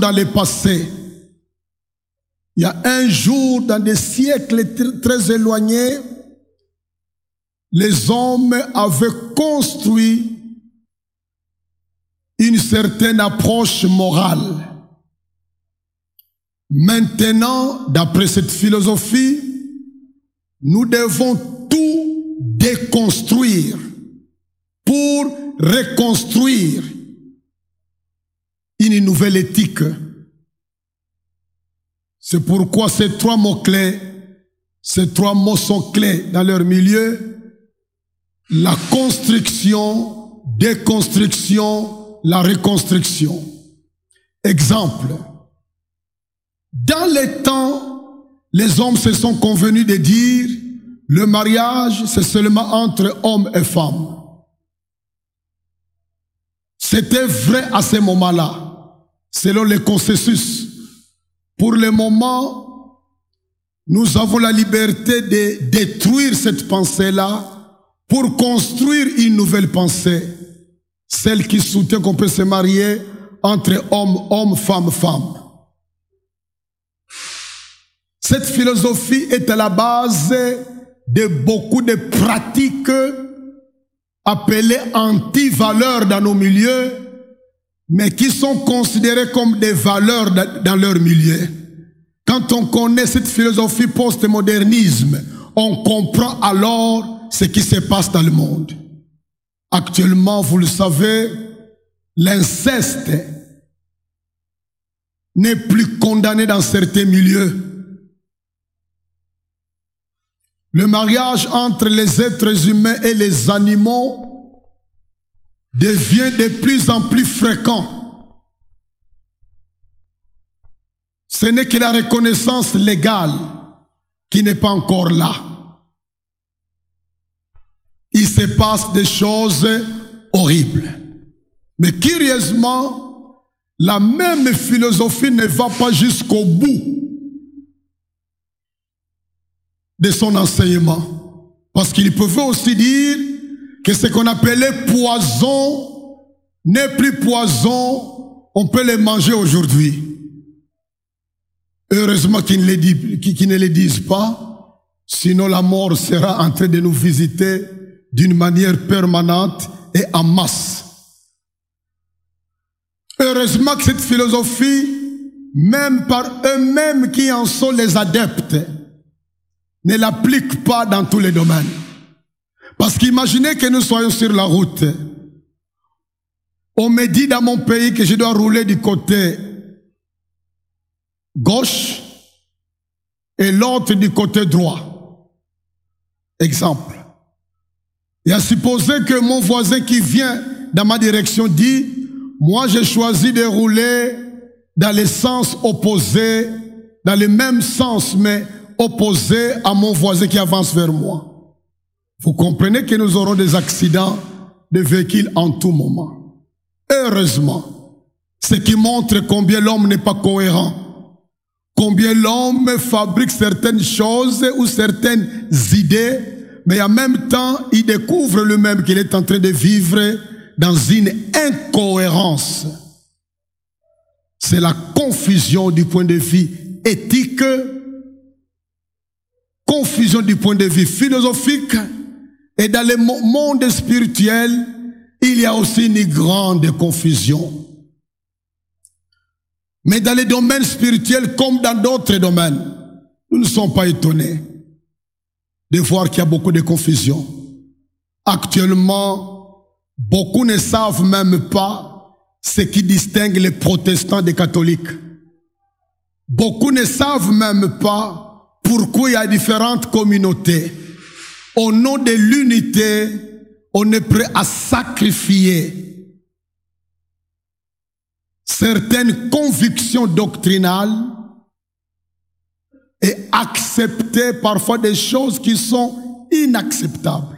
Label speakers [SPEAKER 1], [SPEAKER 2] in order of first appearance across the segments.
[SPEAKER 1] dans le passé. Il y a un jour, dans des siècles très éloignés, les hommes avaient construit une certaine approche morale. Maintenant, d'après cette philosophie, nous devons tout déconstruire pour reconstruire une nouvelle éthique. C'est pourquoi ces trois mots-clés, ces trois mots sont clés dans leur milieu: la construction, déconstruction, la reconstruction. Exemple, dans les temps, les hommes se sont convenus de dire le mariage, c'est seulement entre hommes et femmes. C'était vrai à ce moment-là, selon le consensus. Pour le moment, nous avons la liberté de détruire cette pensée-là pour construire une nouvelle pensée, celle qui soutient qu'on peut se marier entre hommes, hommes, femmes, femmes. Cette philosophie est à la base de beaucoup de pratiques appelées anti-valeurs dans nos milieux, mais qui sont considérées comme des valeurs dans leur milieu. Quand on connaît cette philosophie post-modernisme, on comprend alors ce qui se passe dans le monde. Actuellement, vous le savez, l'inceste n'est plus condamné dans certains milieux. Le mariage entre les êtres humains et les animaux devient de plus en plus fréquent. Ce n'est que la reconnaissance légale qui n'est pas encore là. Il se passe des choses horribles. Mais curieusement, la même philosophie ne va pas jusqu'au bout de son enseignement. Parce qu'il pouvait aussi dire que ce qu'on appelait poison n'est plus poison, on peut le manger aujourd'hui. Heureusement qu'ils ne le disent pas, sinon la mort sera en train de nous visiter d'une manière permanente et en masse. Heureusement que cette philosophie, même par eux-mêmes qui en sont les adeptes, ne l'applique pas dans tous les domaines. Parce qu'imaginez que nous soyons sur la route. On me dit dans mon pays que je dois rouler du côté gauche et l'autre du côté droit. Exemple. Et à supposer que mon voisin qui vient dans ma direction dit, moi j'ai choisi de rouler dans le sens opposé, dans le même sens, mais opposé à mon voisin qui avance vers moi. Vous comprenez que nous aurons des accidents de véhicules en tout moment. Heureusement, ce qui montre combien l'homme n'est pas cohérent, combien l'homme fabrique certaines choses ou certaines idées, mais en même temps, il découvre lui-même qu'il est en train de vivre dans une incohérence. C'est la confusion du point de vue éthique, confusion du point de vue philosophique, et dans le monde spirituel, il y a aussi une grande confusion. Mais dans les domaines spirituels comme dans d'autres domaines, nous ne sommes pas étonnés de voir qu'il y a beaucoup de confusion. Actuellement, beaucoup ne savent même pas ce qui distingue les protestants des catholiques. Beaucoup ne savent même pas pourquoi il y a différentes communautés. Au nom de l'unité, on est prêt à sacrifier certaines convictions doctrinales et accepter parfois des choses qui sont inacceptables.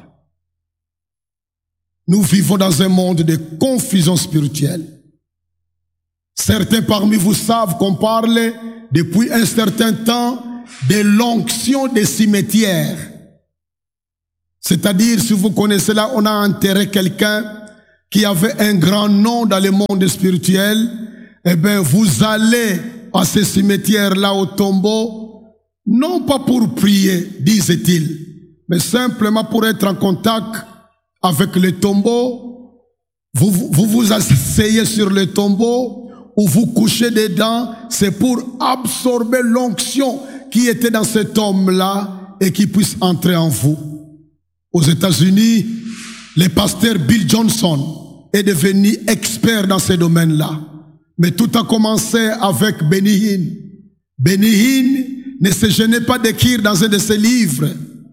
[SPEAKER 1] Nous vivons dans un monde de confusion spirituelle. Certains parmi vous savent qu'on parle depuis un certain temps de l'onction des cimetières. C'est-à-dire, si vous connaissez là, on a enterré quelqu'un qui avait un grand nom dans le monde spirituel, eh bien, vous allez à ce cimetière-là au tombeau, non pas pour prier, disait-il, mais simplement pour être en contact avec le tombeau. Vous vous asseyez sur le tombeau ou vous couchez dedans, c'est pour absorber l'onction qui était dans cet homme-là et qui puisse entrer en vous. Aux États-Unis, le pasteur Bill Johnson est devenu expert dans ce domaine-là. Mais tout a commencé avec Benny Hinn. Benny Hinn ne se gênait pas d'écrire dans un de ses livres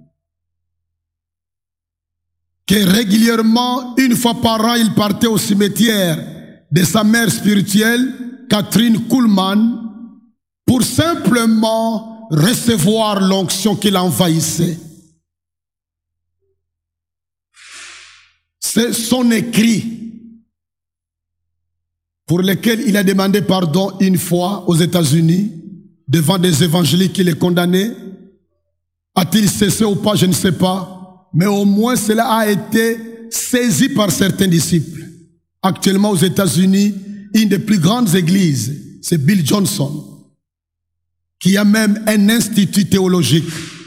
[SPEAKER 1] que régulièrement, une fois par an, il partait au cimetière de sa mère spirituelle, Catherine Kuhlman, pour simplement recevoir l'onction qui l'envahissait. C'est son écrit pour lequel il a demandé pardon une fois aux États-Unis devant des évangéliques qui les condamnaient. A-t-il cessé ou pas, je ne sais pas. Mais au moins cela a été saisi par certains disciples. Actuellement aux États-Unis, une des plus grandes églises, c'est Bill Johnson, qui a même un institut théologique